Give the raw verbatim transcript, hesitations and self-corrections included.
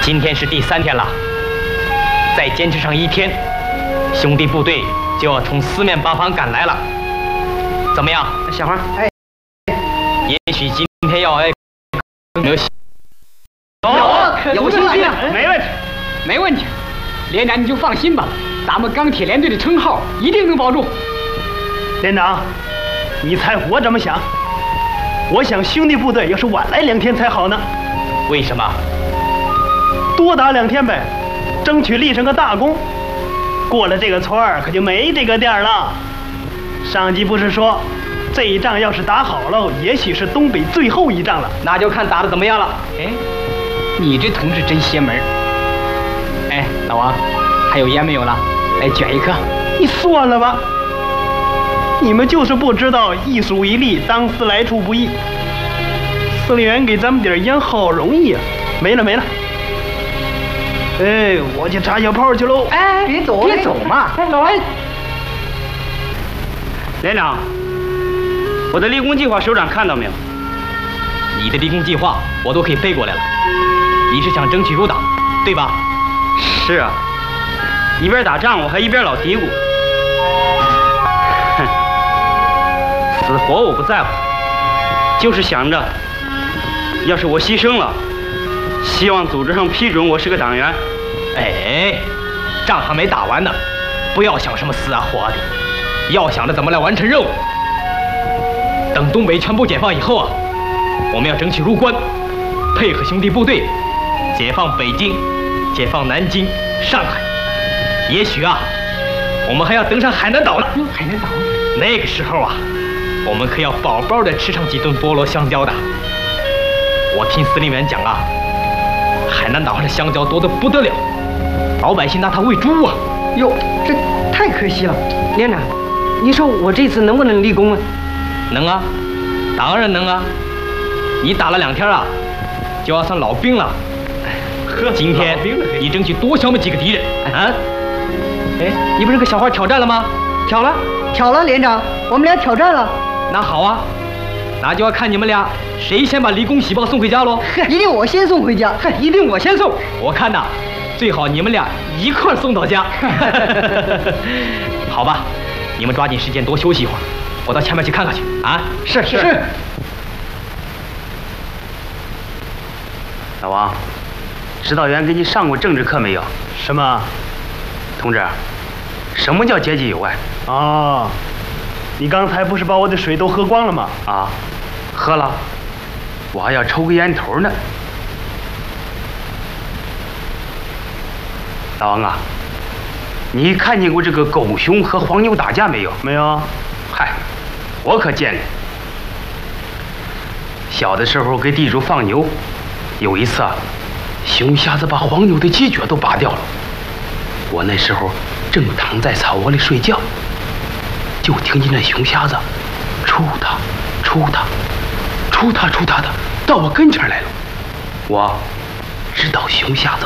今天是第三天了，再坚持上一天，兄弟部队就要从四面八方赶来了。怎么样，小花？哎，也许今天要挨没有？ 有有信心啊， 没问题， 没问题。连长你就放心吧，咱们钢铁连队的称号一定能保住。 连长，你猜我怎么想？我想兄弟部队要是晚来两天才好呢。 为什么？ 多打两天呗，争取立上个大功。过了这个村儿，可就没这个店了。上级不是说，这一仗要是打好了，也许是东北最后一仗了。 那就看打得怎么样了。 哎，你这同志真邪门。哎，老王，还有烟没有了？来卷一颗。 你算了吧，你们就是不知道一属一粒，当思来处不易。司令员给咱们点烟好容易啊，没了没了。哎，我去插小炮去喽！ 哎，别走，别走嘛！哎，老王， 连长，我的立功计划首长看到没有？ 你的立功计划我都可以背过来了。你是想争取入党，对吧？ 是啊，一边打仗我还一边老嘀咕，哼，死活我不在乎，就是想着，要是我牺牲了，希望组织上批准我是个党员。 哎，仗还没打完呢，不要想什么死啊活的，要想着怎么来完成任务。等东北全部解放以后啊，我们要争取入关，配合兄弟部队，解放北京，解放南京、上海。也许啊，我们还要登上海南岛呢。 海南岛， 那个时候啊，我们可要饱饱的吃上几顿菠萝香蕉的。我听司令员讲啊，海南岛上的香蕉多得不得了，老百姓拿它喂猪啊。 哟，这太可惜了。连长，你说我这次能不能立功啊？ 能啊，当然能啊。你打了两天啊，就要算老兵了。 呵， 今天你争取多消灭几个敌人啊！哎，你不是跟小花挑战了吗？ 挑了，挑了，连长，我们俩挑战了。 那好啊，那就要看你们俩谁先把立功喜报送回家喽。 一定我先送回家，一定我先送。 我看呐，最好你们俩一块送到家。好吧，你们抓紧时间多休息一会儿，我到前面去看看去啊。 是是。 是老王，指导员给你上过政治课没有？ 什么？ 同志，什么叫阶级友爱？ 哦，你刚才不是把我的水都喝光了吗？ 啊，喝了，我还要抽个烟头呢。老王啊，你看见过这个狗熊和黄牛打架没有？ 没有。 嗨，我可见了。小的时候给地主放牛，有一次啊，熊瞎子把黄牛的犄角都拔掉了。我那时候正躺在草窝里睡觉，就听见那熊瞎子出他出他出他出他的到我跟前来了。我知道熊瞎子